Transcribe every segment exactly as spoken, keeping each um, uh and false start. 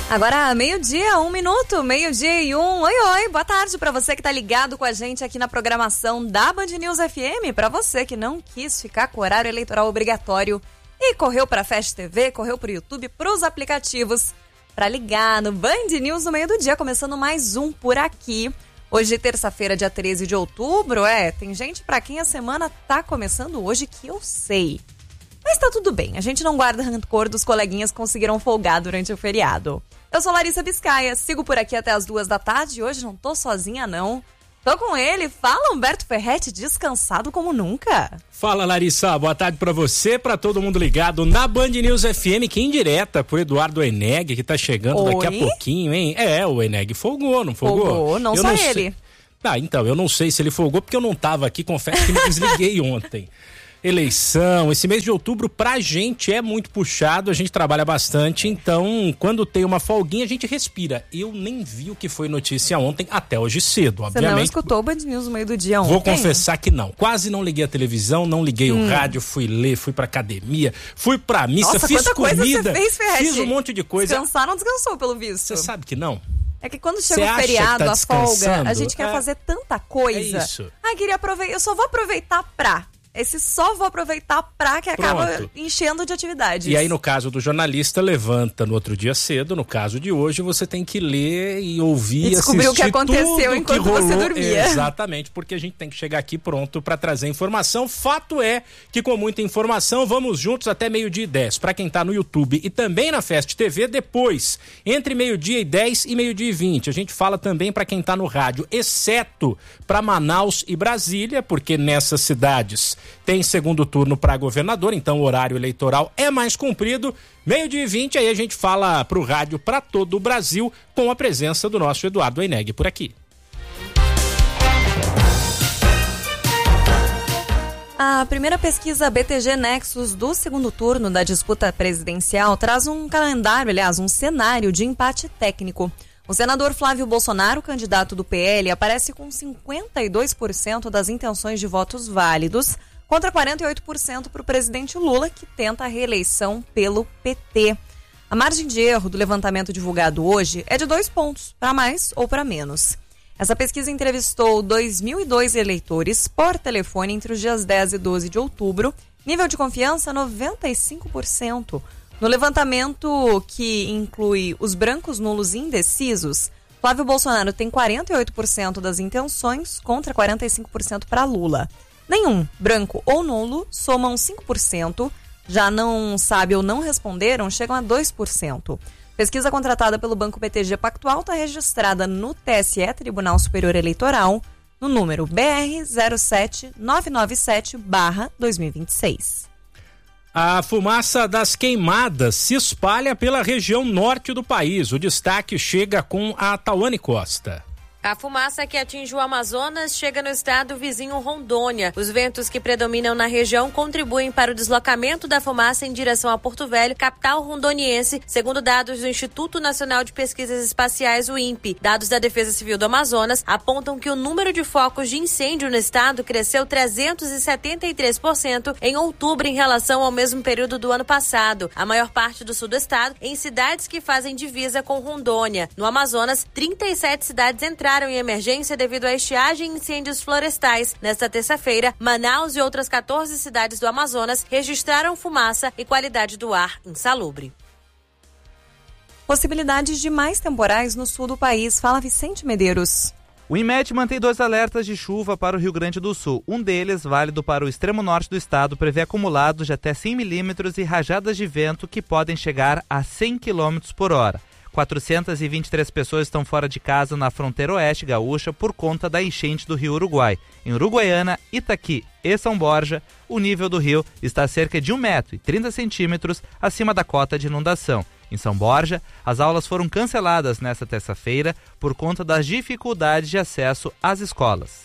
Agora, meio-dia, um minuto, meio-dia e um. Oi, oi, boa tarde pra você que tá ligado com a gente aqui na programação da Band News F M. Pra você que não quis ficar com o horário eleitoral obrigatório e correu pra Fast T V, correu pro YouTube, pros aplicativos, pra ligar no Band News no meio do dia, começando mais um por aqui. Hoje, terça-feira, dia treze de outubro, é, tem gente pra quem a semana tá começando hoje que eu sei. Mas tá tudo bem, a gente não guarda rancor dos coleguinhas que conseguiram folgar durante o feriado. Eu sou Larissa Biscaia, sigo por aqui até as duas da tarde e hoje não tô sozinha não. Tô com ele, fala Humberto Ferretti, descansado como nunca. Fala Larissa, boa tarde pra você, pra todo mundo ligado na Band News F M, que indireta pro Eduardo Eneg, que tá chegando Oi? daqui a pouquinho, hein? É, o Eneg folgou, não folgou? Folgou, não eu só não ele. Sei... Ah, então, eu não sei se ele folgou porque eu não tava aqui, confesso que me desliguei ontem. Eleição, esse mês de outubro pra gente é muito puxado, a gente trabalha bastante, então quando tem uma folguinha a gente respira. Eu nem vi o que foi notícia ontem até hoje cedo, obviamente. Você não escutou o Band News no meio do dia ontem? Vou confessar que não, quase não liguei a televisão, não liguei hum. o rádio, fui ler, fui pra academia, fui pra missa, Nossa, fiz comida, fez, fiz um monte de coisa. Descansar não descansou pelo visto. Você sabe que não? É que quando chega o feriado, tá a folga, a gente quer é. fazer tanta coisa. É isso. Ah, queria aproveitar, eu só vou aproveitar pra... Esse só vou aproveitar pra que acaba Pronto. enchendo de atividades. E aí, no caso do jornalista, levanta no outro dia cedo. No caso de hoje, você tem que ler e ouvir, e descobrir o que aconteceu enquanto que rolou. você dormia. Exatamente, porque a gente tem que chegar aqui pronto pra trazer informação. Fato é que com muita informação, vamos juntos até meio-dia e dez. Pra quem tá no YouTube e também na Fast T V, depois, entre meio-dia e dez e meio-dia e vinte. A gente fala também pra quem tá no rádio, exceto pra Manaus e Brasília, porque nessas cidades tem segundo turno para governador, então o horário eleitoral é mais comprido. Meio-dia e vinte, aí a gente fala pro rádio para todo o Brasil, com a presença do nosso Eduardo Eneg por aqui. A primeira pesquisa B T G Nexus do segundo turno da disputa presidencial traz um calendário, aliás, um cenário de empate técnico. O senador Flávio Bolsonaro, candidato do P L, aparece com cinquenta e dois por cento das intenções de votos válidos, contra quarenta e oito por cento para o presidente Lula, que tenta a reeleição pelo P T. A margem de erro do levantamento divulgado hoje é de dois pontos, para mais ou para menos. Essa pesquisa entrevistou dois mil e dois eleitores por telefone entre os dias dez e doze de outubro. Nível de confiança, noventa e cinco por cento. No levantamento, que inclui os brancos, nulos e indecisos, Flávio Bolsonaro tem quarenta e oito por cento das intenções contra quarenta e cinco por cento para Lula. Nenhum, branco ou nulo, somam cinco por cento, já não sabe ou não responderam, chegam a dois por cento. Pesquisa contratada pelo Banco B T G Pactual está registrada no T S E, Tribunal Superior Eleitoral, no número B R zero sete nove nove sete barra dois mil e vinte e seis. A fumaça das queimadas se espalha pela região norte do país. O destaque chega com a Tawane Costa. A fumaça que atinge o Amazonas chega no estado vizinho Rondônia. Os ventos que predominam na região contribuem para o deslocamento da fumaça em direção a Porto Velho, capital rondoniense, segundo dados do Instituto Nacional de Pesquisas Espaciais, o INPE. Dados da Defesa Civil do Amazonas apontam que o número de focos de incêndio no estado cresceu trezentos e setenta e três por cento em outubro em relação ao mesmo período do ano passado. A maior parte do sul do estado em cidades que fazem divisa com Rondônia. No Amazonas, trinta e sete cidades entraram em emergência devido à estiagem e incêndios florestais. Nesta terça-feira, Manaus e outras quatorze cidades do Amazonas registraram fumaça e qualidade do ar insalubre. Possibilidades de mais temporais no sul do país. Fala Vicente Medeiros. O INMET mantém dois alertas de chuva para o Rio Grande do Sul. Um deles, válido para o extremo norte do estado, prevê acumulados de até cem milímetros e rajadas de vento que podem chegar a cem quilômetros por hora. quatrocentas e vinte e três pessoas estão fora de casa na fronteira oeste gaúcha por conta da enchente do Rio Uruguai. Em Uruguaiana, Itaqui e São Borja, o nível do rio está a cerca de um metro e trinta centímetros acima da cota de inundação. Em São Borja, as aulas foram canceladas nesta terça-feira por conta das dificuldades de acesso às escolas.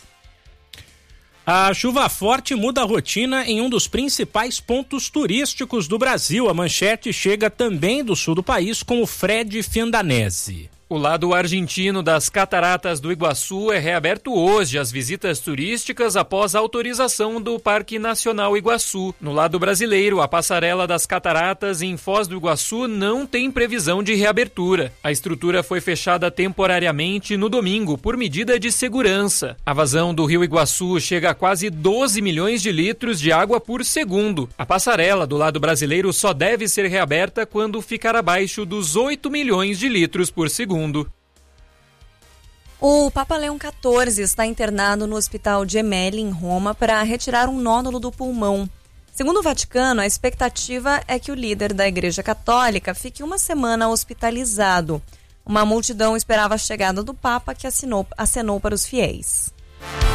A chuva forte muda a rotina em um dos principais pontos turísticos do Brasil. A manchete chega também do sul do país com o Fred Fiandanese. O lado argentino das Cataratas do Iguaçu é reaberto hoje às visitas turísticas após a autorização do Parque Nacional Iguaçu. No lado brasileiro, a passarela das Cataratas em Foz do Iguaçu não tem previsão de reabertura. A estrutura foi fechada temporariamente no domingo por medida de segurança. A vazão do Rio Iguaçu chega a quase doze milhões de litros de água por segundo. A passarela do lado brasileiro só deve ser reaberta quando ficar abaixo dos oito milhões de litros por segundo. O Papa Leão quatorze está internado no Hospital Gemelli, em Roma, para retirar um nódulo do pulmão. Segundo o Vaticano, a expectativa é que o líder da Igreja Católica fique uma semana hospitalizado. Uma multidão esperava a chegada do Papa, que assinou, acenou para os fiéis.